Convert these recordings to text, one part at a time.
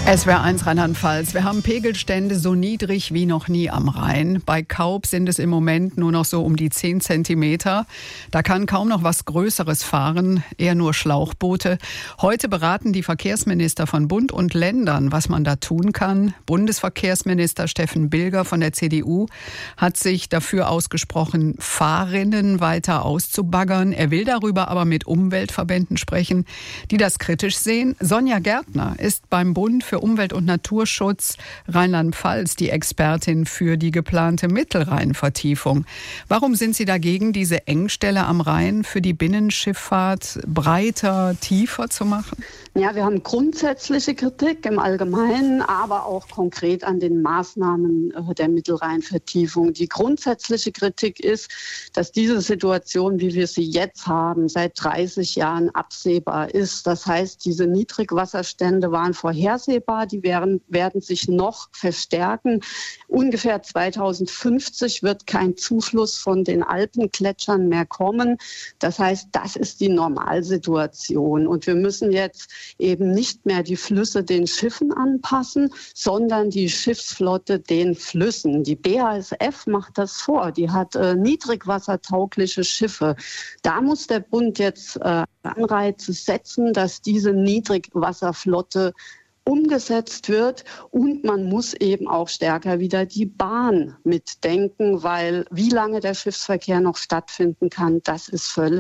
SWR1 Rheinland-Pfalz. Wir haben Pegelstände so niedrig wie noch nie am Rhein. Bei Kaub sind es im Moment nur noch so um die 10 Zentimeter. Da kann kaum noch was Größeres fahren, eher nur Schlauchboote. Heute beraten die Verkehrsminister von Bund und Ländern, was man da tun kann. Bundesverkehrsminister Steffen Bilger von der CDU hat sich dafür ausgesprochen, Fahrrinnen weiter auszubaggern. Er will darüber aber mit Umweltverbänden sprechen, die das kritisch sehen. Sonja Gärtner ist beim Bund für Umwelt- und Naturschutz Rheinland-Pfalz die Expertin für die geplante Mittelrheinvertiefung. Warum sind Sie dagegen, diese Engstelle am Rhein für die Binnenschifffahrt breiter, tiefer zu machen? Ja, wir haben grundsätzliche Kritik im Allgemeinen, aber auch konkret an den Maßnahmen der Mittelrheinvertiefung. Die grundsätzliche Kritik ist, dass diese Situation, wie wir sie jetzt haben, seit 30 Jahren absehbar ist. Das heißt, diese Niedrigwasserstände waren vorhersehbar, die werden sich noch verstärken. Ungefähr 2050 wird kein Zufluss von den Alpengletschern mehr kommen. Das heißt, das ist die Normalsituation. Und wir müssen jetzt eben nicht mehr die Flüsse den Schiffen anpassen, sondern die Schiffsflotte den Flüssen. Die BASF macht das vor. Die hat niedrigwassertaugliche Schiffe. Da muss der Bund jetzt Anreize setzen, dass diese Niedrigwasserflotte umgesetzt wird, und man muss eben auch stärker wieder die Bahn mitdenken, weil wie lange der Schiffsverkehr noch stattfinden kann, das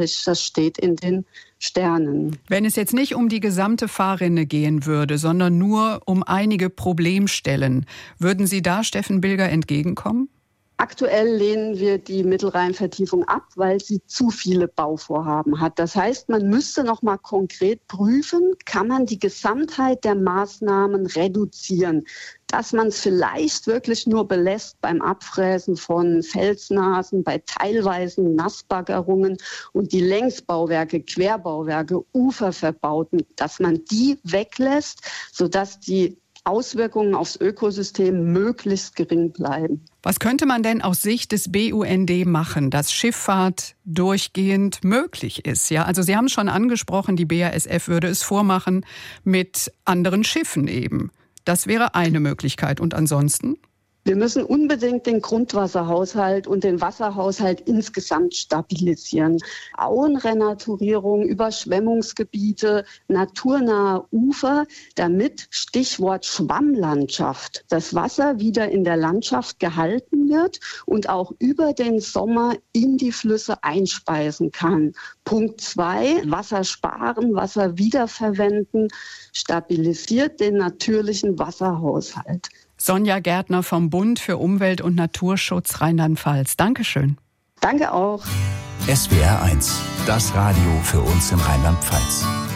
steht in den Sternen. Wenn es jetzt nicht um die gesamte Fahrrinne gehen würde, sondern nur um einige Problemstellen, würden Sie da Steffen Bilger entgegenkommen? Aktuell lehnen wir die Mittelrheinvertiefung ab, weil sie zu viele Bauvorhaben hat. Das heißt, man müsste noch mal konkret prüfen, kann man die Gesamtheit der Maßnahmen reduzieren, dass man es vielleicht wirklich nur belässt beim Abfräsen von Felsnasen, bei teilweisen Nassbaggerungen und die Längsbauwerke, Querbauwerke, Uferverbauten, dass man die weglässt, sodass die Auswirkungen aufs Ökosystem möglichst gering bleiben. Was könnte man denn aus Sicht des BUND machen, dass Schifffahrt durchgehend möglich ist? Ja, also Sie haben es schon angesprochen, die BASF würde es vormachen mit anderen Schiffen eben. Das wäre eine Möglichkeit. Und ansonsten? Wir müssen unbedingt den Grundwasserhaushalt und den Wasserhaushalt insgesamt stabilisieren. Auenrenaturierung, Überschwemmungsgebiete, naturnahe Ufer, damit, Stichwort Schwammlandschaft, das Wasser wieder in der Landschaft gehalten wird und auch über den Sommer in die Flüsse einspeisen kann. Punkt 2, Wasser sparen, Wasser wiederverwenden, stabilisiert den natürlichen Wasserhaushalt. Sonja Gärtner vom Bund für Umwelt- und Naturschutz Rheinland-Pfalz. Dankeschön. Danke auch. SWR1, das Radio für uns in Rheinland-Pfalz.